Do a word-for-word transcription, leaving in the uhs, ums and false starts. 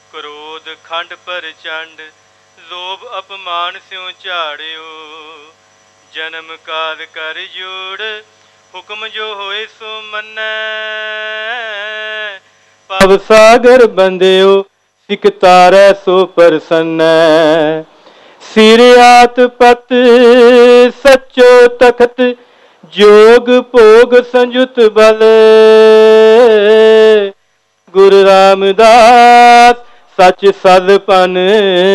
क्रोध खंड प्रचंड लोभ अपमान स्यों झाड़ियो। जन्म काल कर जोड़ हुक्म जो होए सो मन्नै। भव सागर बंदियो सिख तारै सो प्रसन्न। सिर आत पत सचो तखत जोग भोग संयुत बल। गुरु रामदास सच सद पन